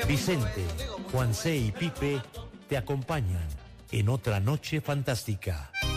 Vicente, Juan C. y Pipe te acompañan en otra noche fantástica.